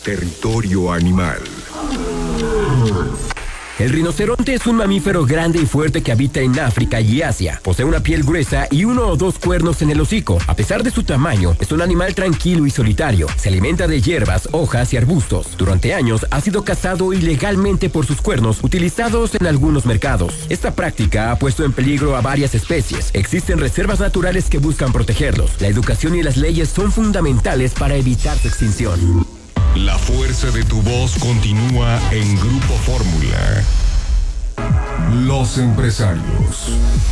Territorio Animal. El rinoceronte es un mamífero grande y fuerte que habita en África y Asia. Posee una piel gruesa y 1 o 2 cuernos en el hocico. A pesar de su tamaño, es un animal tranquilo y solitario. Se alimenta de hierbas, hojas y arbustos. Durante años ha sido cazado ilegalmente por sus cuernos, utilizados en algunos mercados. Esta práctica ha puesto en peligro a varias especies. Existen reservas naturales que buscan protegerlos. La educación y las leyes son fundamentales para evitar su extinción. La fuerza de tu voz continúa en Grupo Fórmula. Los empresarios.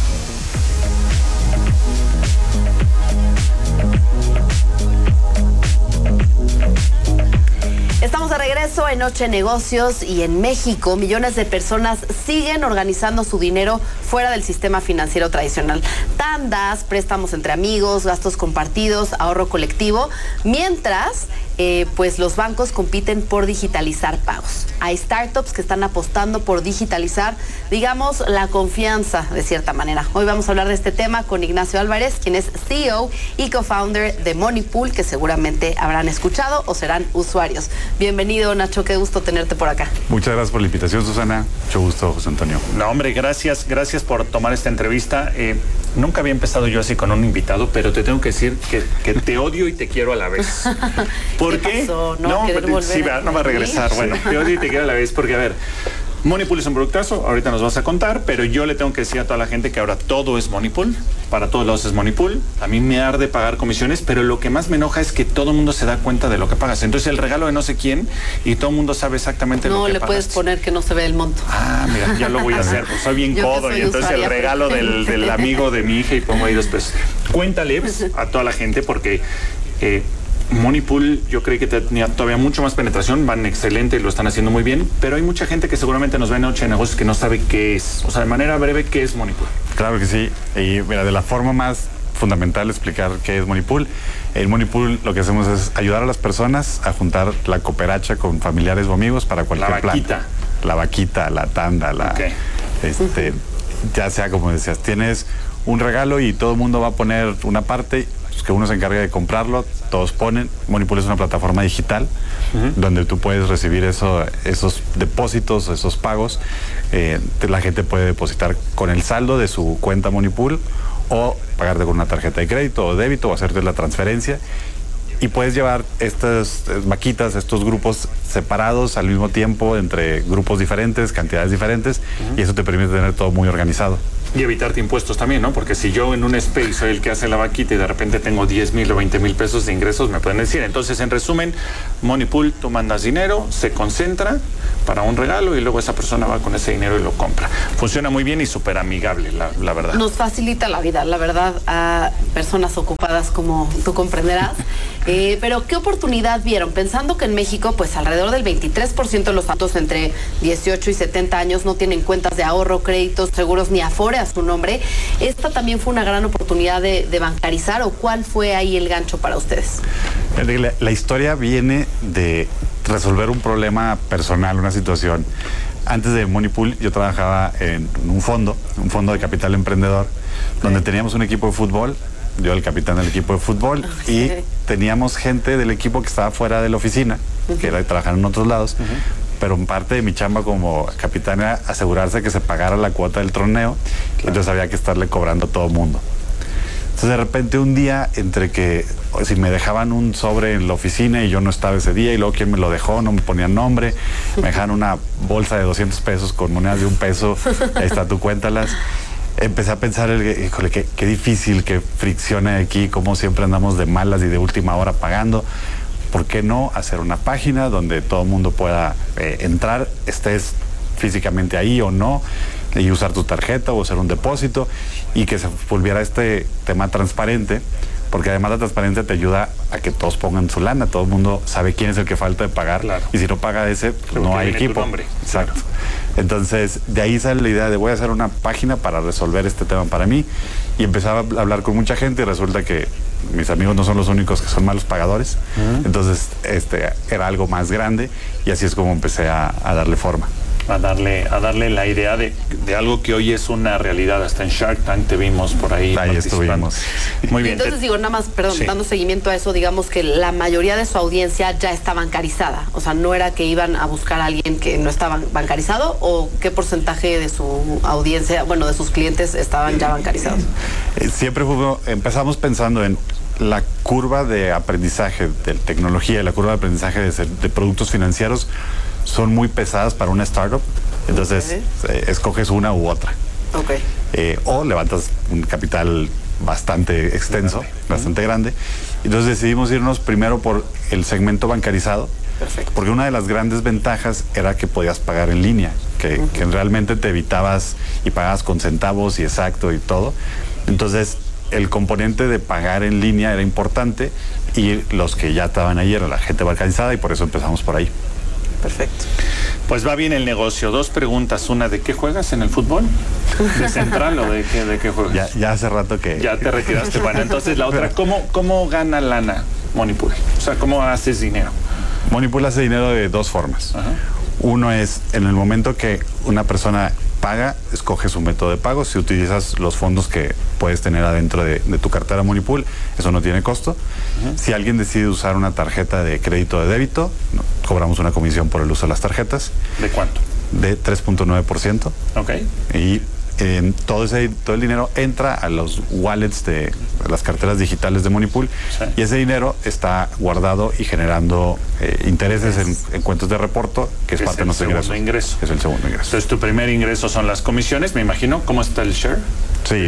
Estamos de regreso en Noche Negocios y en México millones de personas siguen organizando su dinero fuera del sistema financiero tradicional. Tandas, préstamos entre amigos, gastos compartidos, ahorro colectivo, mientras pues los bancos compiten por digitalizar pagos. Hay startups que están apostando por digitalizar, digamos, la confianza de cierta manera. Hoy vamos a hablar de este tema con Ignacio Álvarez, quien es CEO y co-founder de Moneypool, que seguramente habrán escuchado o serán usuarios. Bienvenido, Nacho, qué gusto tenerte por acá. Muchas gracias por la invitación, Susana. Mucho gusto, José Antonio. No, hombre, gracias por tomar esta entrevista. Nunca había empezado yo así con un invitado, pero te tengo que decir que te odio y te quiero a la vez. ¿Por qué? Pasó? No va a regresar. Bueno, te odio y te quiero a la vez porque, a ver, Moneypool es un productazo, ahorita nos vas a contar, pero yo le tengo que decir a toda la gente que ahora todo es Moneypool, para todos lados es Moneypool. A mí me arde pagar comisiones, pero lo que más me enoja es que todo el mundo se da cuenta de lo que pagas. Entonces el regalo de no sé quién y todo el mundo sabe exactamente lo que pagas. No le puedes poner que no se ve el monto. Ah, mira, ya lo voy a hacer, pues soy bien codo y entonces el regalo del amigo de mi hija y pongo ahí después. Cuéntale a toda la gente porque Moneypool yo creo que tenía todavía mucho más penetración, van excelente y lo están haciendo muy bien, pero hay mucha gente que seguramente nos ve en Noche de Negocios que no sabe qué es. O sea, de manera breve, ¿qué es Moneypool? Claro que sí. Y mira, de la forma más fundamental explicar qué es Moneypool. En Moneypool lo que hacemos es ayudar a las personas a juntar la cooperacha con familiares o amigos para cualquier plan. La vaquita, la tanda, Okay. Ya sea como decías, tienes un regalo y todo el mundo va a poner una parte, pues que uno se encargue de comprarlo, todos ponen. Moneypool es una plataforma digital donde tú puedes recibir esos depósitos, esos pagos. La gente puede depositar con el saldo de su cuenta Moneypool o pagarte con una tarjeta de crédito o débito o hacerte la transferencia. Y puedes llevar estas vaquitas, estos grupos separados al mismo tiempo entre grupos diferentes, cantidades diferentes, y eso te permite tener todo muy organizado. Y evitarte impuestos también, ¿no? Porque si yo en un space soy el que hace la vaquita y de repente tengo 10,000 o 20,000 pesos de ingresos, me pueden decir. Entonces, en resumen, Moneypool, tú mandas dinero, se concentra para un regalo y luego esa persona va con ese dinero y lo compra. Funciona muy bien y súper amigable, la verdad. Nos facilita la vida, la verdad, a personas ocupadas como tú comprenderás. Pero, ¿qué oportunidad vieron? Pensando que en México, pues alrededor del 23% de los adultos entre 18 y 70 años no tienen cuentas de ahorro, créditos, seguros ni Afore a su nombre. ¿Esta también fue una gran oportunidad de bancarizar o cuál fue ahí el gancho para ustedes? La historia viene de resolver un problema personal, una situación. Antes de Moneypool yo trabajaba en un fondo de capital emprendedor, donde teníamos un equipo de fútbol, yo el capitán del equipo de fútbol, y teníamos gente del equipo que estaba fuera de la oficina, que era trabajar en otros lados, pero en parte de mi chamba como capitán era asegurarse que se pagara la cuota del torneo, entonces había que estarle cobrando a todo el mundo. Entonces de repente un día, entre que si me dejaban un sobre en la oficina y yo no estaba ese día, y luego quien me lo dejó, no me ponían nombre, me dejaban una bolsa de 200 pesos con monedas de $1, ahí está, tú cuéntalas. Empecé a pensar, híjole, qué difícil, qué fricción hay aquí, cómo siempre andamos de malas y de última hora pagando. ¿Por qué no hacer una página donde todo el mundo pueda entrar, estés físicamente ahí o no, y usar tu tarjeta o hacer un depósito, y que se volviera este tema transparente? Porque además la transparencia te ayuda a que todos pongan su lana, todo el mundo sabe quién es el que falta de pagar, claro. Y si no paga ese, pues no hay equipo. Exacto. Claro. Entonces, de ahí sale la idea de voy a hacer una página para resolver este tema para mí, y empezaba a hablar con mucha gente y resulta que mis amigos no son los únicos que son malos pagadores, entonces era algo más grande y así es como empecé a darle forma. a darle la idea de algo que hoy es una realidad. Hasta en Shark Tank te vimos por ahí. Ahí estuvimos. Muy bien. Entonces digo, nada más, perdón, dando seguimiento a eso, digamos que la mayoría de su audiencia ya está bancarizada. O sea, no era que iban a buscar a alguien que no estaba bancarizado, o qué porcentaje de su audiencia, bueno, de sus clientes estaban ya bancarizados. Siempre empezamos pensando en la curva de aprendizaje de tecnología y la curva de aprendizaje de productos financieros son muy pesadas para una startup, entonces escoges una u otra. O levantas un capital bastante extenso, bastante grande. Entonces decidimos irnos primero por el segmento bancarizado. Perfecto. Porque una de las grandes ventajas era que podías pagar en línea, que realmente te evitabas y pagabas con centavos y exacto y todo. Entonces el componente de pagar en línea era importante y los que ya estaban ahí era la gente bancarizada y por eso empezamos por ahí. Perfecto. Pues va bien el negocio. 2 preguntas. Una, ¿de qué juegas en el fútbol? ¿De central o de qué juegas? Ya hace rato que... Ya te retiraste. Bueno, entonces la otra, ¿cómo gana lana Monipool? O sea, ¿cómo haces dinero? Monipool hace dinero de 2 formas. Ajá. Uno es en el momento que una persona paga, escoges un método de pago. Si utilizas los fondos que puedes tener adentro de tu cartera Monipool, eso no tiene costo. Si alguien decide usar una tarjeta de crédito o de débito, cobramos una comisión por el uso de las tarjetas. ¿De cuánto? De 3.9%. Ok. Y todo el dinero entra a los wallets de las carteras digitales de Monipool, y ese dinero está guardado y generando intereses en cuentas de reporto, que es parte de nuestro ingreso. Es el segundo ingreso. Entonces tu primer ingreso son las comisiones, me imagino. ¿Cómo está el share? Sí,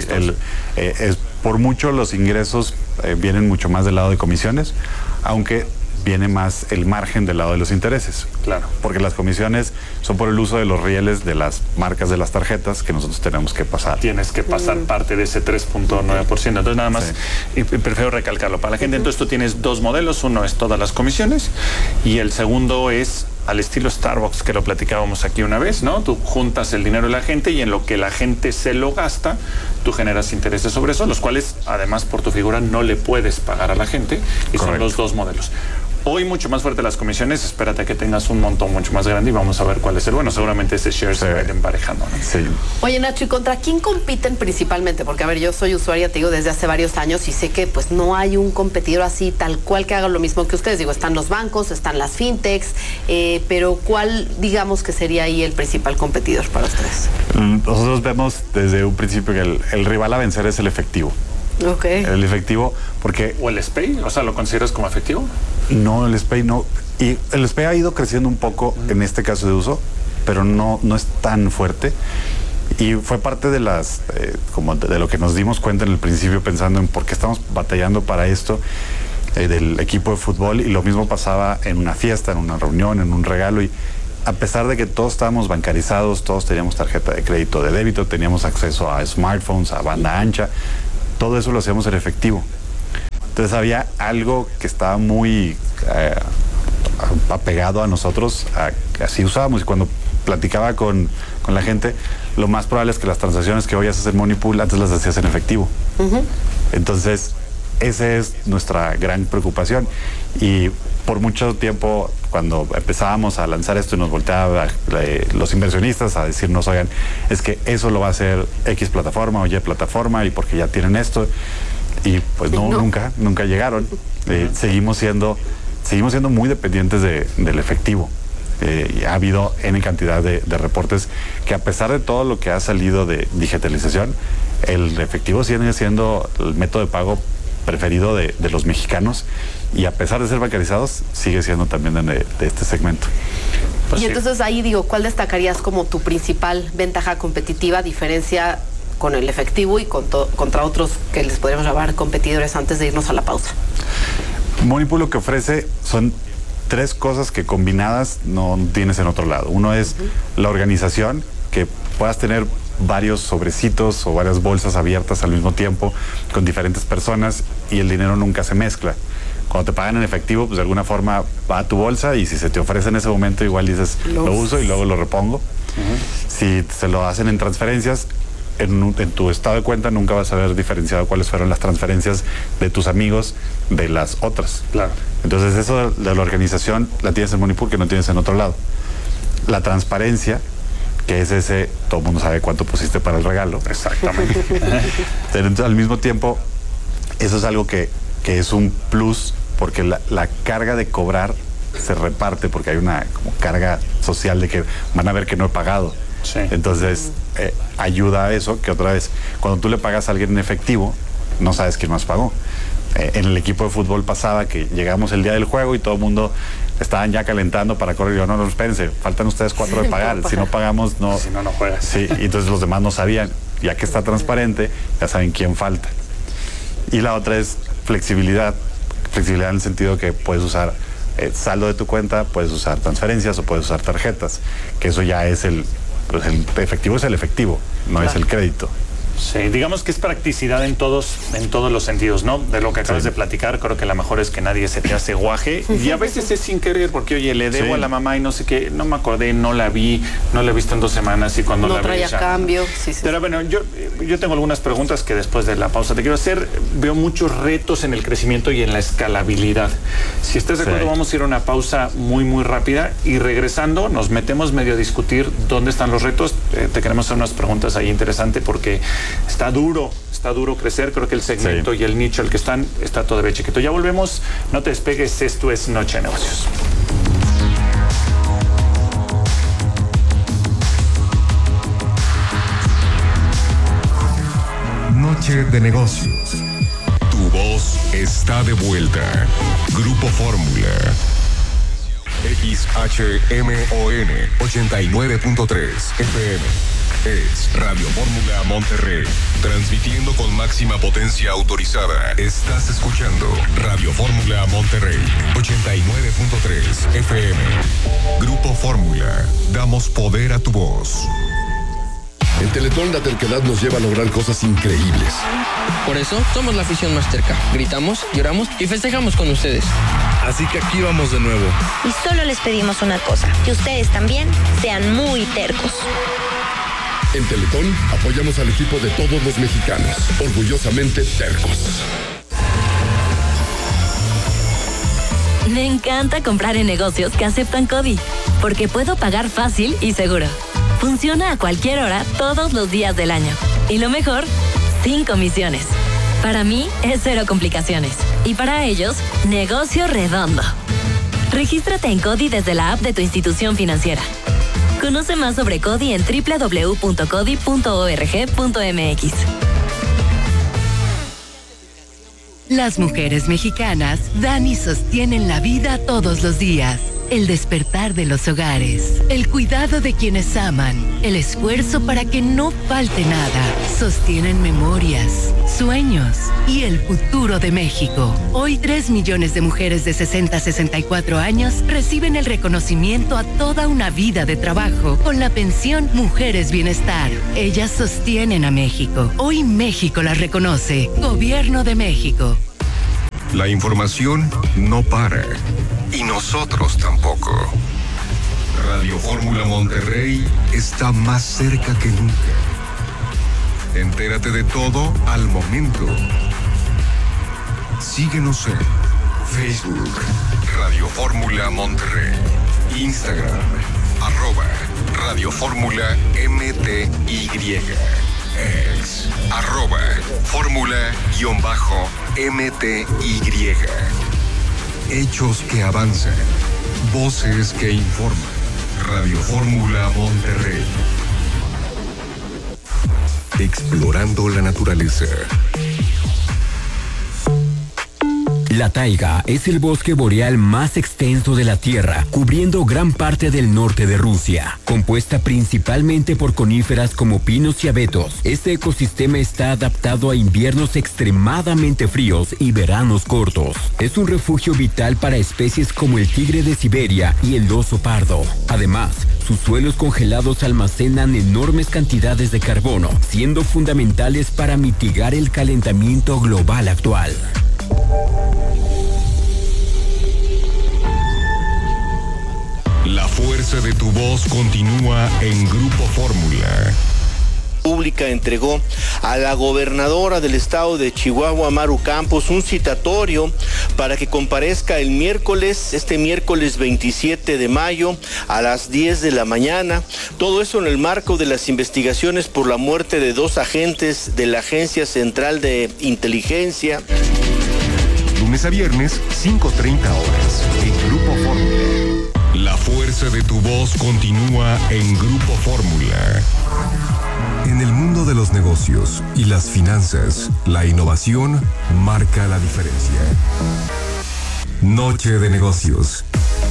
por mucho los ingresos vienen mucho más del lado de comisiones, aunque viene más el margen del lado de los intereses. Claro. Porque las comisiones son por el uso de los rieles de las marcas de las tarjetas que nosotros tenemos que pasar. Tienes que pasar parte de ese 3.9%. Entonces nada más, y prefiero recalcarlo para la gente. Entonces tú tienes 2 modelos. Uno es todas las comisiones y el segundo es al estilo Starbucks, que lo platicábamos aquí una vez, ¿no? Tú juntas el dinero de la gente y en lo que la gente se lo gasta, tú generas intereses sobre eso, los cuales además por tu figura no le puedes pagar a la gente, y Correcto. Son los 2 modelos. Hoy mucho más fuerte las comisiones, espérate a que tengas un montón mucho más grande y vamos a ver cuál es el bueno. Seguramente ese share se va a ir emparejando, ¿no? Sí. Oye, Nacho, ¿y contra quién compiten principalmente? Porque, a ver, yo soy usuaria, te digo, desde hace varios años y sé que pues no hay un competidor así tal cual que haga lo mismo que ustedes. Digo, están los bancos, están las fintechs, pero ¿cuál, digamos, que sería ahí el principal competidor para ustedes? Nosotros vemos desde un principio que el rival a vencer es el efectivo. Okay. El efectivo, porque... ¿O el SPAY? O sea, ¿lo consideras como efectivo? No, el SPAY no. Y el SPAY ha ido creciendo un poco en este caso de uso, pero no es tan fuerte. Y fue parte de las, como de lo que nos dimos cuenta en el principio, pensando en por qué estamos batallando para esto, del equipo de fútbol, y lo mismo pasaba en una fiesta, en una reunión, en un regalo, y a pesar de que todos estábamos bancarizados, todos teníamos tarjeta de crédito, de débito, teníamos acceso a smartphones, a banda ancha, todo eso lo hacíamos en efectivo. Entonces había algo que estaba muy apegado a nosotros, así usábamos, y cuando platicaba con la gente, lo más probable es que las transacciones que hoy haces en Monipool antes las hacías en efectivo. Entonces esa es nuestra gran preocupación, y por mucho tiempo cuando empezábamos a lanzar esto y nos volteaban los inversionistas a decirnos, oigan, es que eso lo va a hacer X plataforma o Y plataforma, y porque ya tienen esto, y pues no. nunca llegaron. Seguimos siendo muy dependientes del efectivo. Y ha habido N cantidad de reportes que, a pesar de todo lo que ha salido de digitalización, el efectivo sigue siendo el método de pago preferido de los mexicanos, y a pesar de ser bancarizados, sigue siendo también de este segmento. Pues y entonces ahí digo, ¿cuál destacarías como tu principal ventaja competitiva, diferencia con el efectivo y contra otros que les podríamos llamar competidores, antes de irnos a la pausa? Monipool lo que ofrece son 3 cosas que combinadas no tienes en otro lado. Uno es la organización, que puedas tener varios sobrecitos o varias bolsas abiertas al mismo tiempo con diferentes personas, y el dinero nunca se mezcla. Cuando te pagan en efectivo, pues de alguna forma va a tu bolsa, y si se te ofrece en ese momento, igual dices, lo uso y luego lo repongo. Si se lo hacen en transferencias, en tu estado de cuenta nunca vas a haber diferenciado cuáles fueron las transferencias de tus amigos de las otras. Claro. Entonces eso de la organización la tienes en Monipool, que no tienes en otro lado. La transparencia, que es ese, todo el mundo sabe cuánto pusiste para el regalo. Exactamente. Pero entonces, al mismo tiempo, eso es algo que es un plus, porque la carga de cobrar se reparte, porque hay una como carga social de que van a ver que no he pagado. Sí. Entonces, ayuda a eso, que otra vez, cuando tú le pagas a alguien en efectivo, no sabes quién más pagó. En el equipo de fútbol pasaba que llegamos el día del juego y todo el mundo estaban ya calentando para correr. Y yo, no, espérense, faltan ustedes 4 de pagar. Si no pagamos, no. Si no, no juegas. Sí, y entonces los demás no sabían. Ya que está transparente, ya saben quién falta. Y la otra es flexibilidad. Flexibilidad en el sentido que puedes usar saldo de tu cuenta, puedes usar transferencias o puedes usar tarjetas. Que eso ya es el efectivo, es el efectivo, no es el crédito. Sí, digamos que es practicidad en todos los sentidos, ¿no? De lo que acabas de platicar, creo que la mejor es que nadie se te hace guaje. Y a veces es sin querer, porque oye, le debo a la mamá y no sé qué, no me acordé, no la vi, no la he visto en 2 semanas y cuando no la vi. No traía cambio. Sí. Pero bueno, yo tengo algunas preguntas que después de la pausa te quiero hacer. Veo muchos retos en el crecimiento y en la escalabilidad. Si estás de acuerdo, vamos a ir a una pausa muy, muy rápida y regresando nos metemos medio a discutir dónde están los retos. Te queremos hacer unas preguntas ahí interesantes porque está duro crecer. Creo que el segmento y el nicho al que están está todavía chiquito. Ya volvemos, no te despegues, esto es Noche de Negocios. Noche de Negocios. Tu voz está de vuelta. Grupo Fórmula. XHMON 89.3 FM. Es Radio Fórmula Monterrey, transmitiendo con máxima potencia autorizada. Estás escuchando Radio Fórmula Monterrey, 89.3 FM. Grupo Fórmula, damos poder a tu voz. En Teletón la terquedad nos lleva a lograr cosas increíbles. Por eso somos la afición más terca. Gritamos, lloramos y festejamos con ustedes. Así que aquí vamos de nuevo. Y solo les pedimos una cosa, que ustedes también sean muy tercos. En Teletón apoyamos al equipo de todos los mexicanos, orgullosamente tercos. Me encanta comprar en negocios que aceptan CODI, porque puedo pagar fácil y seguro. Funciona a cualquier hora, todos los días del año. Y lo mejor, sin comisiones. Para mí es 0 complicaciones. Y para ellos, negocio redondo. Regístrate en CODI desde la app de tu institución financiera. Conoce más sobre CODI en www.codi.org.mx. Las mujeres mexicanas dan y sostienen la vida todos los días. El despertar de los hogares, el cuidado de quienes aman, el esfuerzo para que no falte nada. Sostienen memorias, sueños y el futuro de México. Hoy 3 millones de mujeres de 60 a 64 años reciben el reconocimiento a toda una vida de trabajo con la pensión Mujeres Bienestar. Ellas sostienen a México. Hoy México las reconoce. Gobierno de México. La información no para. Y nosotros tampoco. Radio Fórmula Monterrey está más cerca que nunca. Entérate de todo al momento. Síguenos en Facebook, Radio Fórmula Monterrey, Instagram, @Radio Fórmula MTY, ex, @Fórmula_MTY. Hechos que avanzan, voces que informan. Radio Fórmula Monterrey. Explorando la naturaleza. La taiga es el bosque boreal más extenso de la Tierra, cubriendo gran parte del norte de Rusia. Compuesta principalmente por coníferas como pinos y abetos, este ecosistema está adaptado a inviernos extremadamente fríos y veranos cortos. Es un refugio vital para especies como el tigre de Siberia y el oso pardo. Además, sus suelos congelados almacenan enormes cantidades de carbono, siendo fundamentales para mitigar el calentamiento global actual. La fuerza de tu voz continúa en Grupo Fórmula. República entregó a la gobernadora del estado de Chihuahua, Maru Campos, un citatorio para que comparezca el miércoles, este miércoles 27 de mayo a las 10 de la mañana. Todo eso en el marco de las investigaciones por la muerte de 2 agentes de la Agencia Central de Inteligencia. Lunes a viernes, 5:30 horas, en Grupo Fórmula. La fuerza de tu voz continúa en Grupo Fórmula. En el mundo de los negocios y las finanzas, la innovación marca la diferencia. Noche de negocios.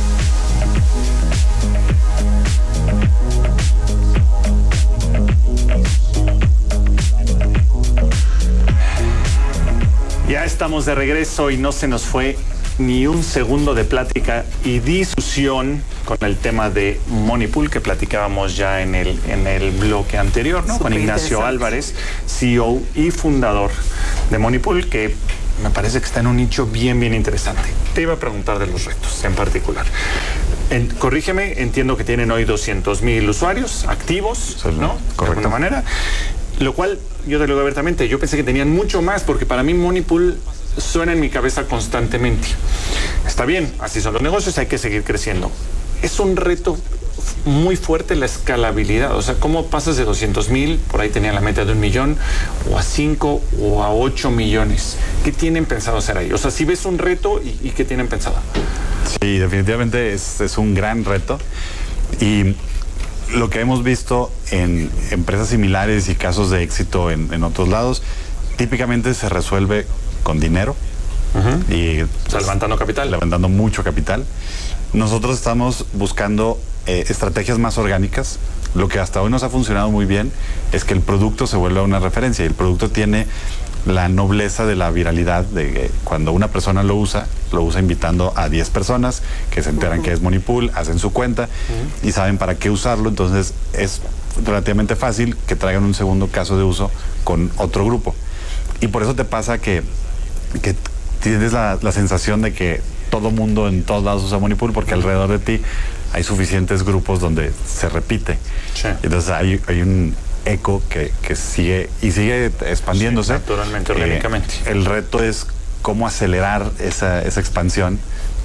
Ya estamos de regreso y no se nos fue ni un segundo de plática y discusión con el tema de Moneypool que platicábamos ya en el bloque anterior, ¿no? Con Ignacio Álvarez, CEO y fundador de Moneypool, que me parece que está en un nicho bien interesante. Te iba a preguntar de los retos en particular. Corrígeme, entiendo que tienen hoy 200,000 usuarios activos, ¿no? Correcto. De alguna manera. Lo cual, yo te lo digo abiertamente, yo pensé que tenían mucho más, porque para mí Moneypool suena en mi cabeza constantemente. Está bien, así son los negocios, hay que seguir creciendo. Es un reto muy fuerte la escalabilidad. O sea, ¿cómo pasas de 200,000, por ahí tenían la meta de 1 millón, o a 5 o a 8 millones? ¿Qué tienen pensado hacer ahí? O sea, si ves un reto, ¿y qué tienen pensado? Sí, definitivamente es un gran reto. Y lo que hemos visto en empresas similares y casos de éxito en otros lados, típicamente se resuelve con dinero. Y levantando capital. Levantando mucho capital. Nosotros estamos buscando estrategias más orgánicas. Lo que hasta hoy nos ha funcionado muy bien es que el producto se vuelva una referencia. Y el producto tiene la nobleza de la viralidad, de que cuando una persona lo usa invitando a 10 personas que se enteran que es Moneypool, hacen su cuenta y saben para qué usarlo. Entonces es relativamente fácil que traigan un segundo caso de uso con otro grupo. Y por eso te pasa que tienes la sensación de que todo mundo en todos lados usa Moneypool, porque alrededor de ti hay suficientes grupos donde se repite. Sí. Entonces hay un eco que sigue expandiéndose. Sí, naturalmente, orgánicamente. El reto es cómo acelerar esa expansión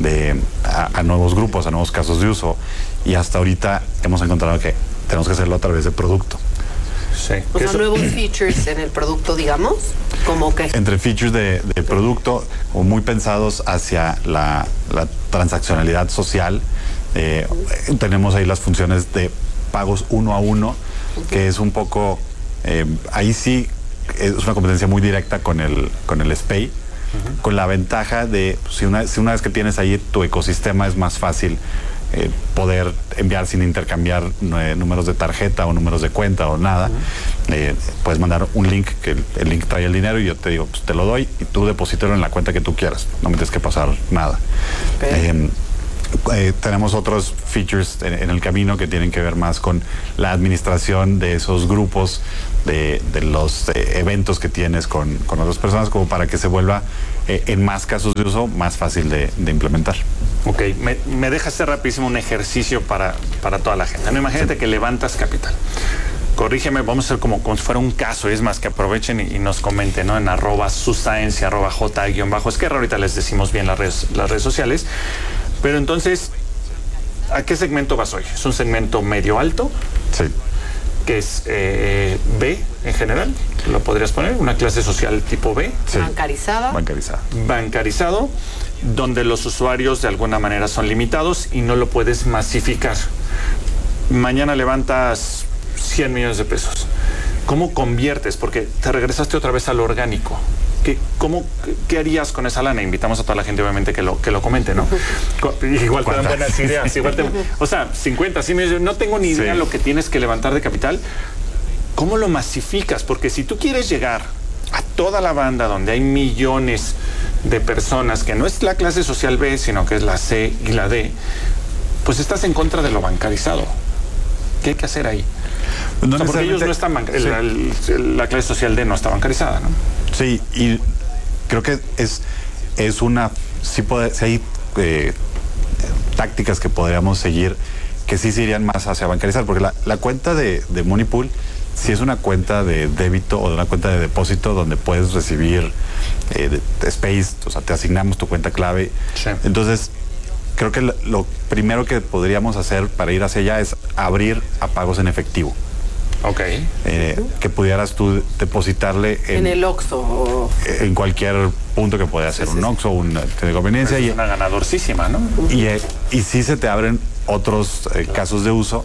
a nuevos grupos, a nuevos casos de uso. Y hasta ahorita hemos encontrado que tenemos que hacerlo a través de producto. Sí. O sea, nuevos features en el producto, digamos, como que... Entre features de producto, o muy pensados hacia la transaccionalidad social. Tenemos ahí las funciones de pagos 1 a 1, que es un poco, ahí sí es una competencia muy directa con el SPAY, con la ventaja de, si una vez que tienes ahí tu ecosistema, es más fácil poder enviar sin intercambiar números de tarjeta o números de cuenta o nada. Puedes mandar un link, que el link trae el dinero y yo te digo, pues te lo doy y tú deposítalo en la cuenta que tú quieras, no me tienes que pasar nada. Okay. Tenemos otros features en el camino que tienen que ver más con la administración de esos grupos, de los eventos que tienes con otras personas, como para que se vuelva en más casos de uso más fácil de implementar. Ok, me deja hacer rapidísimo un ejercicio para toda la gente. No, imagínate que levantas capital. Corrígeme, vamos a hacer como si fuera un caso, es más que aprovechen y nos comenten, ¿no? En @suscience, @j_esquerra, ahorita les decimos bien las redes sociales. Pero entonces, ¿a qué segmento vas hoy? ¿Es un segmento medio alto? Sí. Que es B en general, ¿lo podrías poner? ¿Una clase social tipo B? Sí. Bancarizada. Bancarizado, donde los usuarios de alguna manera son limitados y no lo puedes masificar. Mañana levantas 100 millones de pesos. ¿Cómo conviertes? Porque te regresaste otra vez a lo orgánico. ¿Qué harías con esa lana? Invitamos a toda la gente, obviamente, que lo comente, ¿no? Igual te dan buenas ideas. O sea, 50, 100 millones. No tengo ni idea lo que tienes que levantar de capital. ¿Cómo lo masificas? Porque si tú quieres llegar a toda la banda donde hay millones de personas, que no es la clase social B, sino que es la C y la D, pues estás en contra de lo bancarizado. ¿Qué hay que hacer ahí? No, o sea, porque ellos no están la clase social D no está bancarizada, ¿no? Sí, y creo que es una... Si hay tácticas que podríamos seguir que sí se irían más hacia bancarizar, porque la cuenta de Moneypool si es una cuenta de débito o de una cuenta de depósito donde puedes recibir space, o sea, te asignamos tu cuenta clave. Sí. Entonces, creo que lo primero que podríamos hacer para ir hacia allá es abrir a pagos en efectivo. Ok. Que pudieras tú depositarle en el Oxxo. En cualquier punto que pueda ser, un Oxxo, una de conveniencia. Es una ganadorcísima, ¿no? Y sí se te abren otros casos de uso,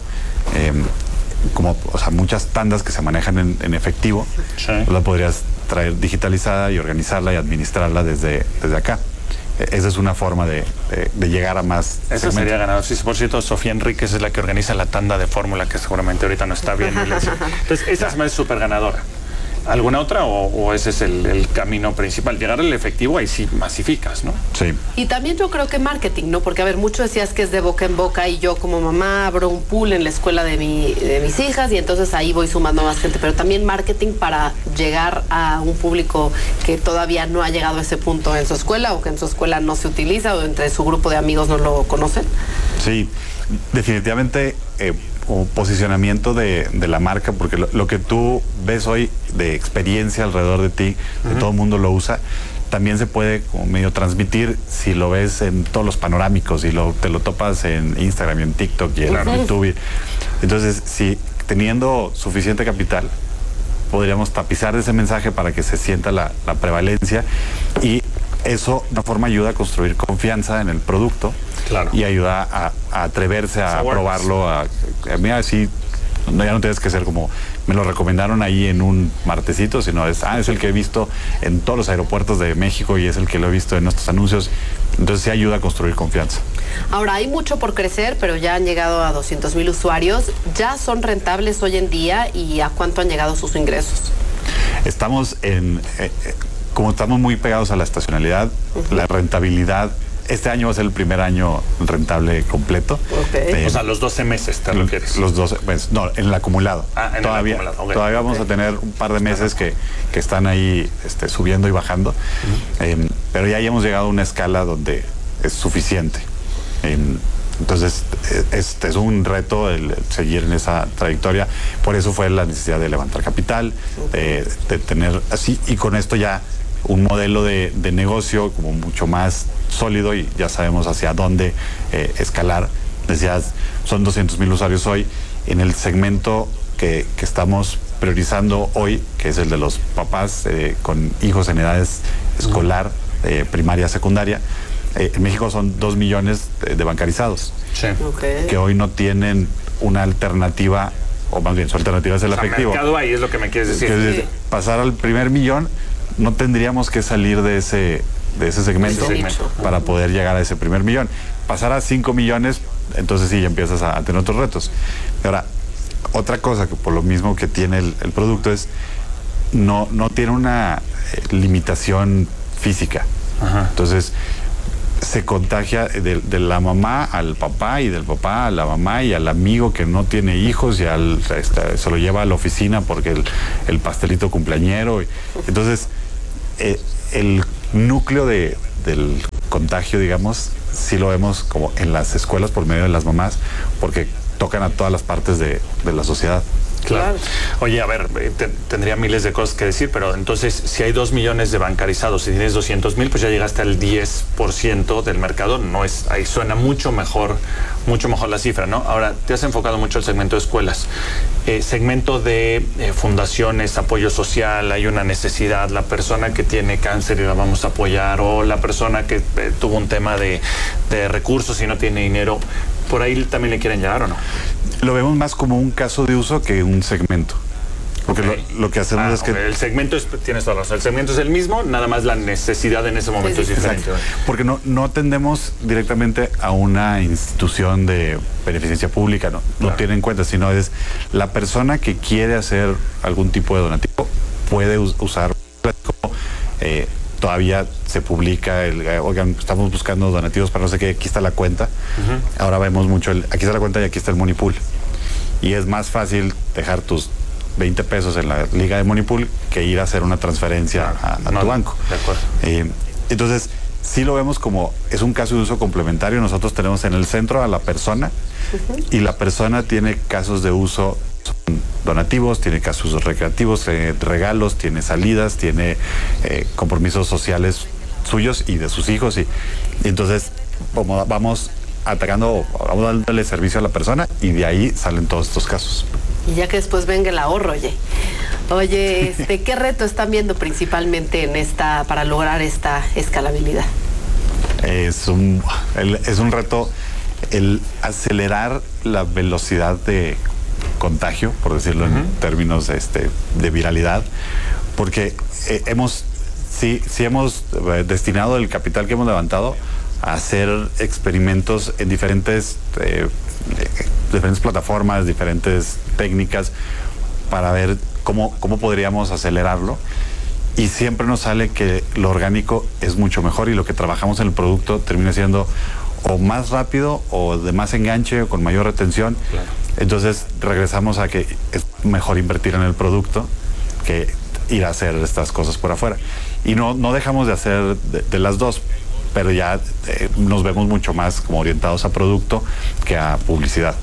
como, o sea, muchas tandas que se manejan en efectivo. Sí. La podrías traer digitalizada y organizarla y administrarla desde acá. Esa es una forma de llegar a más Eso segmentos. sería ganador. Sí, por cierto, Sofía Enríquez es la que organiza la tanda de fórmula, que seguramente ahorita no está viendo. Entonces, esa es súper ganadora. ¿Alguna otra o ese es el camino principal? Llegar al efectivo, ahí sí masificas, ¿no? Sí. Y también yo creo que marketing, ¿no? Porque, a ver, mucho decías que es de boca en boca y yo como mamá abro un pool en la escuela de mis hijas y entonces ahí voy sumando más gente, pero también marketing para llegar a un público que todavía no ha llegado a ese punto en su escuela o que en su escuela no se utiliza o entre su grupo de amigos no lo conocen. Sí, definitivamente o posicionamiento de la marca, porque lo que tú ves hoy de experiencia alrededor de ti, que todo el mundo lo usa, también se puede como medio transmitir si lo ves en todos los panorámicos y te lo topas en Instagram y en TikTok y en YouTube. Entonces, si teniendo suficiente capital, podríamos tapizar ese mensaje para que se sienta la prevalencia, y eso de una forma ayuda a construir confianza en el producto. Claro. Y ayuda a atreverse a probarlo. A mí así, ya no tienes que ser como me lo recomendaron ahí en un martesito, sino es el que he visto en todos los aeropuertos de México y es el que lo he visto en nuestros anuncios. Entonces sí ayuda a construir confianza. Ahora, hay mucho por crecer, pero ya han llegado a 200,000 usuarios. ¿Ya son rentables hoy en día y a cuánto han llegado sus ingresos? Estamos como estamos muy pegados a la estacionalidad, la rentabilidad. Este año va a ser el primer año rentable completo. O sea, los 12 meses, ¿te refieres? Los 12, pues, no, en el acumulado. En todavía, el acumulado. Todavía vamos a tener un par de meses que están ahí subiendo y bajando. Pero ya hemos llegado a una escala donde es suficiente. Entonces, es un reto el seguir en esa trayectoria. Por eso fue la necesidad de levantar capital, de tener así, y con esto ya un modelo de negocio como mucho más sólido y ya sabemos hacia dónde escalar. Decías, son 200,000 usuarios hoy. En el segmento que estamos priorizando hoy, que es el de los papás con hijos en edades escolar, primaria, secundaria, en México son 2 millones de bancarizados, que hoy no tienen una alternativa, o más bien su alternativa es el efectivo. Mercado ahí es lo que me quieres decir. Que pasar al primer millón, no tendríamos que salir de ese segmento para poder llegar a ese primer millón. Pasar a 5 millones, entonces sí, ya empiezas a tener otros retos. Ahora, otra cosa que por lo mismo que tiene el producto es, no tiene una limitación física. Entonces, se contagia de la mamá al papá y del papá a la mamá y al amigo que no tiene hijos y se lo lleva a la oficina porque el pastelito cumpleañero. Entonces, el núcleo del contagio, digamos, sí lo vemos como en las escuelas por medio de las mamás, porque tocan a todas las partes de la sociedad. Claro. Oye, a ver, tendría miles de cosas que decir, pero entonces, si hay 2 millones de bancarizados y tienes 200,000, pues ya llegaste al 10% del mercado. No es, ahí suena mucho mejor la cifra, ¿no? Ahora, te has enfocado mucho el segmento de escuelas. Segmento de fundaciones, apoyo social, hay una necesidad, la persona que tiene cáncer y la vamos a apoyar, o la persona que tuvo un tema de recursos y no tiene dinero, ¿por ahí también le quieren llegar o no? Lo vemos más como un caso de uso que un segmento. Porque lo que hacemos es que... El segmento tienes toda la razón, el segmento es el mismo, nada más la necesidad en ese momento es diferente. Porque no atendemos directamente a una institución de beneficencia pública, no tiene en cuenta, sino es la persona que quiere hacer algún tipo de donativo, puede usar todavía se publica oigan, estamos buscando donativos para no sé qué, aquí está la cuenta. Ahora vemos mucho aquí está la cuenta y aquí está el Money Pool. Y es más fácil dejar tus 20 pesos en la liga de Money Pool que ir a hacer una transferencia a tu banco. De acuerdo. Entonces, sí lo vemos como es un caso de uso complementario. Nosotros tenemos en el centro a la persona y la persona tiene casos de uso donativos, tiene casos recreativos, regalos, tiene salidas, tiene compromisos sociales suyos y de sus hijos. Y entonces vamos atacando, vamos dándole servicio a la persona y de ahí salen todos estos casos. Y ya que después venga el ahorro, Oye, ¿qué reto están viendo principalmente para lograr esta escalabilidad? Es un reto el acelerar la velocidad de contagio, por decirlo en términos de viralidad, porque hemos destinado el capital que hemos levantado a hacer experimentos en diferentes plataformas, diferentes técnicas, para ver cómo podríamos acelerarlo. Y siempre nos sale que lo orgánico es mucho mejor y lo que trabajamos en el producto termina siendo o más rápido o de más enganche o con mayor retención. Claro. Entonces regresamos a que es mejor invertir en el producto que ir a hacer estas cosas por afuera. Y no dejamos de hacer de las dos, pero ya nos vemos mucho más como orientados a producto que a publicidad.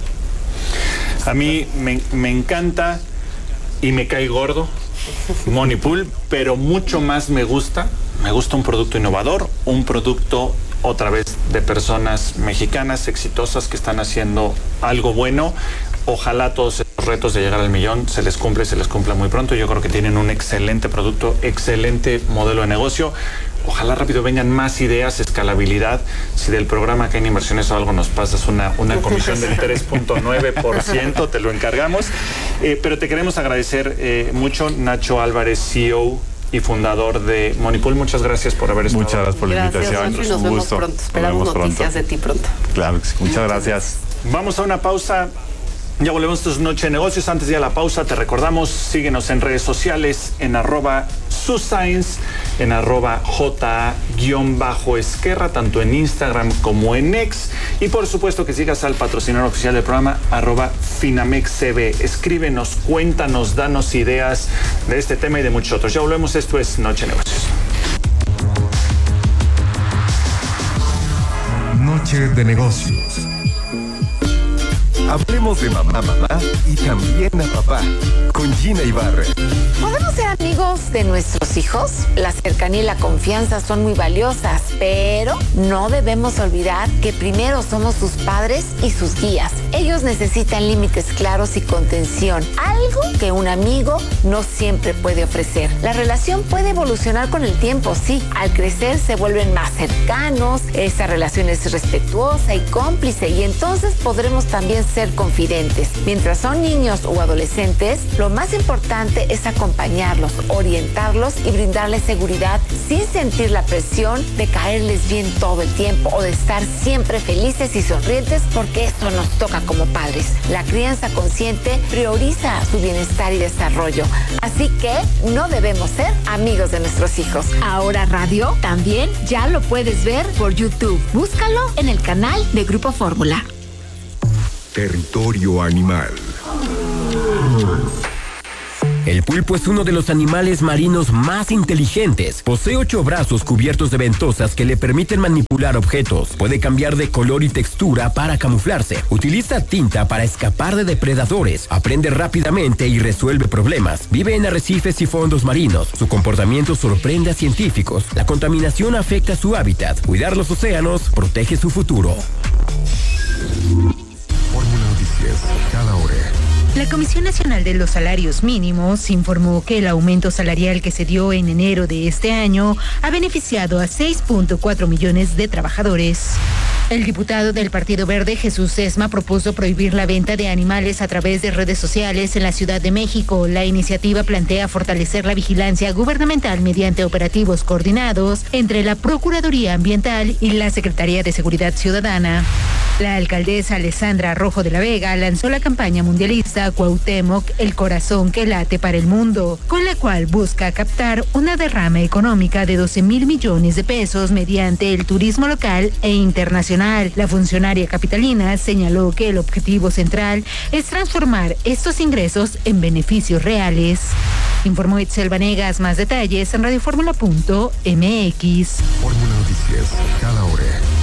A mí me encanta y me cae gordo Monipool, pero mucho más me gusta un producto innovador, un producto otra vez de personas mexicanas exitosas que están haciendo algo bueno. Ojalá todos esos retos de llegar al millón se les cumpla muy pronto. Yo creo que tienen un excelente producto, excelente modelo de negocio. Ojalá rápido vengan más ideas, escalabilidad. Si del programa Acá en Inversiones o algo nos pasas una comisión del 3.9%, te lo encargamos. Pero te queremos agradecer mucho, Nacho Álvarez, CEO y fundador de Monipool. Muchas gracias por haber estado. Muchas gracias por la invitación. Nacho, y nos vemos pronto. Esperamos noticias de ti pronto. Claro que sí. Muchas gracias. Vamos a una pausa. Ya volvemos. Esto es Noche de Negocios. Antes de ir a la pausa, te recordamos, síguenos en redes sociales en @suscience, en @ja_esquerra, tanto en Instagram como en X. Y por supuesto que sigas al patrocinador oficial del programa, @finamexcb. Escríbenos, cuéntanos, danos ideas de este tema y de muchos otros. Ya volvemos. Esto es Noche de Negocios. Noche de Negocios. Hablemos de mamá y también a papá, con Gina Ibarra. ¿Podemos ser amigos de nuestros hijos? La cercanía y la confianza son muy valiosas, pero no debemos olvidar que primero somos sus padres y sus guías. Ellos necesitan límites claros y contención, algo que un amigo no siempre puede ofrecer. La relación puede evolucionar con el tiempo, sí. Al crecer se vuelven más cercanos, esa relación es respetuosa y cómplice, y entonces podremos también ser confidentes. Mientras son niños o adolescentes, lo más importante es acompañarlos, orientarlos y brindarles seguridad sin sentir la presión de caerles bien todo el tiempo o de estar siempre felices y sonrientes, porque esto nos toca como padres. La crianza consciente prioriza su bienestar y desarrollo, así que no debemos ser amigos de nuestros hijos. Ahora Radio también ya lo puedes ver por YouTube. Búscalo en el canal de Grupo Fórmula. Territorio animal. El pulpo es uno de los animales marinos más inteligentes. Posee 8 brazos cubiertos de ventosas que le permiten manipular objetos. Puede cambiar de color y textura para camuflarse. Utiliza tinta para escapar de depredadores. Aprende rápidamente y resuelve problemas. Vive en arrecifes y fondos marinos. Su comportamiento sorprende a científicos. La contaminación afecta su hábitat. Cuidar los océanos protege su futuro. Fórmula Noticias, cada hora. La Comisión Nacional de los Salarios Mínimos informó que el aumento salarial que se dio en enero de este año ha beneficiado a 6.4 millones de trabajadores. El diputado del Partido Verde, Jesús Sesma, propuso prohibir la venta de animales a través de redes sociales en la Ciudad de México. La iniciativa plantea fortalecer la vigilancia gubernamental mediante operativos coordinados entre la Procuraduría Ambiental y la Secretaría de Seguridad Ciudadana. La alcaldesa Alessandra Rojo de la Vega lanzó la campaña mundialista Cuauhtémoc, el corazón que late para el mundo, con la cual busca captar una derrama económica de 12,000 millones de pesos mediante el turismo local e internacional. La funcionaria capitalina señaló que el objetivo central es transformar estos ingresos en beneficios reales. Informó Itzel Vanegas. Más detalles en radioformula.mx. Fórmula Noticias, cada hora.